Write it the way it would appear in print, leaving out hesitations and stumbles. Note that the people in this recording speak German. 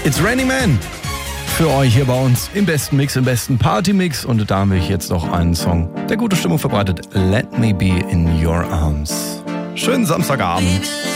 It's Raining Man für euch hier bei uns im besten Mix, im besten Party-Mix. Und da habe ich jetzt noch einen Song, der gute Stimmung verbreitet. Let Me Be in Your Arms. Schönen Samstagabend.